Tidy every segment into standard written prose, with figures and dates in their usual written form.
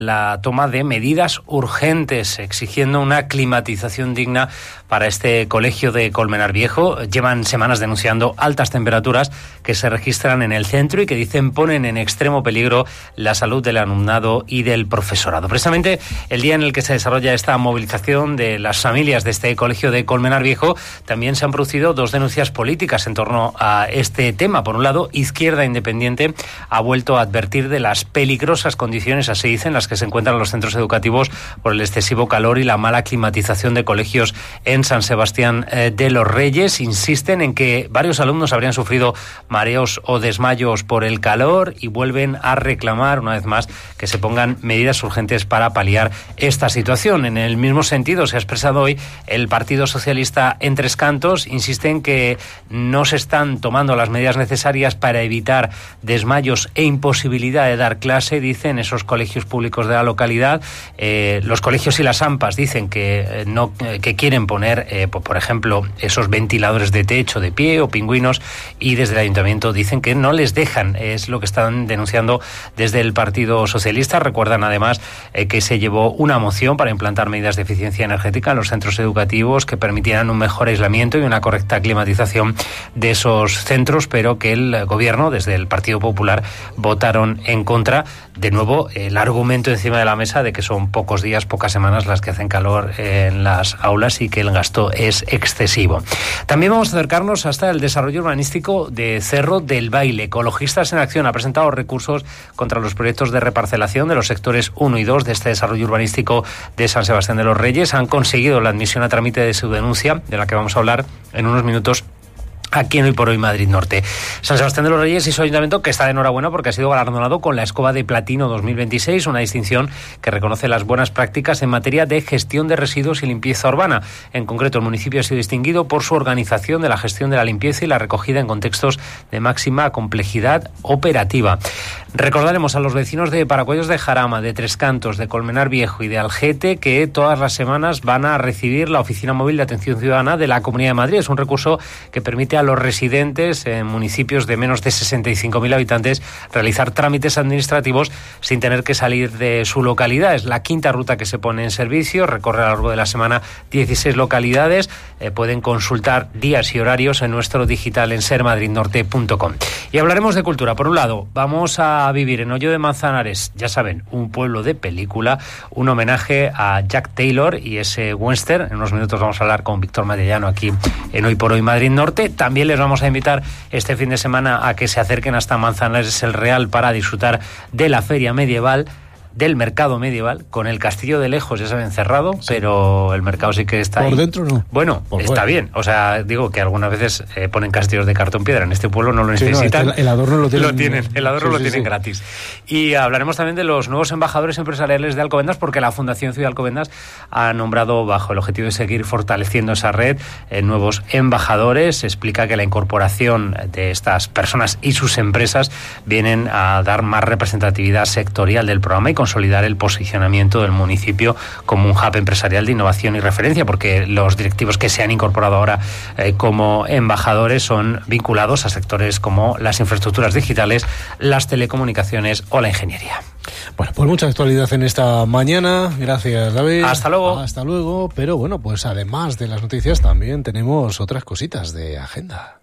la toma de medidas urgentes, exigiendo una climatización digna para este colegio de Colmenar Viejo. Llevan semanas denunciando altas temperaturas que se registran en el centro y que dicen ponen en extremo peligro la salud del alumnado y del profesorado. Precisamente el día en el que se desarrolla esta movilización de las familias de este colegio de Colmenar Viejo, también se han producido dos denuncias políticas en torno a este tema. Por un lado, Izquierda Independiente ha vuelto a advertir de las peligrosas condiciones, así dicen, las que se encuentran los centros educativos por el excesivo calor y la mala climatización de colegios en San Sebastián de los Reyes. Insisten en que varios alumnos habrían sufrido mareos o desmayos por el calor y vuelven a reclamar una vez más que se pongan medidas urgentes para paliar esta situación. En el mismo sentido se ha expresado hoy el Partido Socialista en Tres Cantos. Insiste en que no se están tomando las medidas necesarias para evitar desmayos e imposibilidad de dar clase, dicen, esos colegios públicos de la localidad. Los colegios y las AMPAs dicen que quieren poner, por ejemplo, esos ventiladores de techo de pie o pingüinos, y desde el ayuntamiento dicen que no les dejan. Es lo que están denunciando desde el Partido Socialista. Recuerdan además que se llevó una moción para implantar medidas de eficiencia energética en los centros educativos que permitieran un mejor aislamiento y una correcta climatización de esos centros, pero que el gobierno, desde el Partido Popular, votaron en contra. De nuevo, el argumento encima de la mesa de que son pocos días, pocas semanas las que hacen calor en las aulas y que el gasto es excesivo. También vamos a acercarnos hasta el desarrollo urbanístico de Cerro del Baile. Ecologistas en Acción ha presentado recursos contra los proyectos de reparcelación de los sectores 1 y 2 de este desarrollo urbanístico de San Sebastián de los Reyes. Han conseguido la admisión a trámite de su denuncia, de la que vamos a hablar en unos minutos aquí en Hoy por Hoy Madrid Norte. San Sebastián de los Reyes y su ayuntamiento, que está de enhorabuena porque ha sido galardonado con la Escoba de Platino 2026, una distinción que reconoce las buenas prácticas en materia de gestión de residuos y limpieza urbana. En concreto, el municipio ha sido distinguido por su organización de la gestión de la limpieza y la recogida en contextos de máxima complejidad operativa. Recordaremos a los vecinos de Paracuellos de Jarama, de Tres Cantos, de Colmenar Viejo y de Algete que todas las semanas van a recibir la Oficina Móvil de Atención Ciudadana de la Comunidad de Madrid. Es un recurso que permite a los residentes en municipios de menos de 65.000 habitantes realizar trámites administrativos sin tener que salir de su localidad. Es la quinta ruta que se pone en servicio, recorre a lo largo de la semana 16 localidades. Pueden consultar días y horarios en nuestro digital en sermadridnorte.com. Y hablaremos de cultura. Por un lado, vamos a vivir en Hoyo de Manzanares, ya saben, un pueblo de película, un homenaje a Jack Taylor y ese western. En unos minutos vamos a hablar con Víctor Madellano aquí en Hoy por Hoy Madrid Norte. También les vamos a invitar este fin de semana a que se acerquen hasta Manzanares el Real para disfrutar de la feria medieval, del mercado medieval, con el castillo de lejos, ya saben, cerrado, sí, pero el mercado sí que está por ahí. ¿Por dentro no? Bueno, por está fuera. Bien. O sea, digo que algunas veces ponen castillos de cartón piedra. En este pueblo no lo necesitan. No, el adorno lo tienen. El adorno lo tienen gratis. Y hablaremos también de los nuevos embajadores empresariales de Alcobendas, porque la Fundación Ciudad Alcobendas ha nombrado, bajo el objetivo de seguir fortaleciendo esa red, nuevos embajadores. Explica que la incorporación de estas personas y sus empresas vienen a dar más representatividad sectorial del programa y consolidar el posicionamiento del municipio como un hub empresarial de innovación y referencia, porque los directivos que se han incorporado ahora como embajadores son vinculados a sectores como las infraestructuras digitales, las telecomunicaciones o la ingeniería. Bueno, pues mucha actualidad en esta mañana. Gracias, David. Hasta luego. Hasta luego. Pero bueno, pues además de las noticias también tenemos otras cositas de agenda.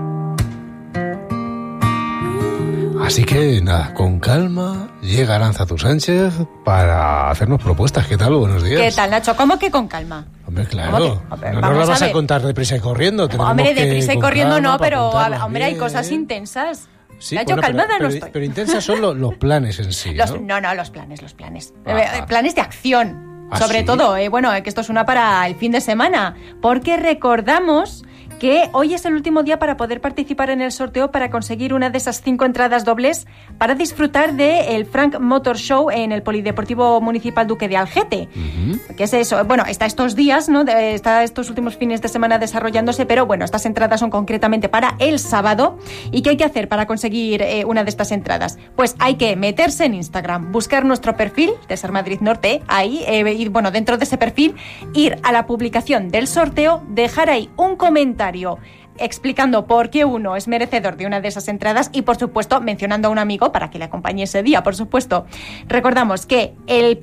Así que nada, con calma, llega Arantza Sánchez para hacernos propuestas. ¿Qué tal? Buenos días. ¿Qué tal, Nacho? ¿Cómo que con calma? Hombre, claro. No nos lo vas a contar deprisa y corriendo. Hombre, deprisa y corriendo no, pero hombre, hay cosas intensas. Sí, Nacho, bueno, calmada no estoy. Pero intensas son los planes en sí, ¿no? No, los planes. Planes de acción. Sobre ¿sí? todo, que esto es una para el fin de semana. Porque recordamos que hoy es el último día para poder participar en el sorteo para conseguir una de esas 5 entradas dobles para disfrutar del Frank Motor Show en el Polideportivo Municipal Duque de Algete. Uh-huh. ¿Qué es eso? Bueno, está estos días, ¿no? Está estos últimos fines de semana desarrollándose, pero bueno, estas entradas son concretamente para el sábado. ¿Y qué hay que hacer para conseguir una de estas entradas? Pues hay que meterse en Instagram, buscar nuestro perfil de Ser Madrid Norte, ahí, y bueno, dentro de ese perfil, ir a la publicación del sorteo, dejar ahí un comentario explicando por qué uno es merecedor de una de esas entradas y, por supuesto, mencionando a un amigo para que le acompañe ese día, por supuesto. Recordamos que el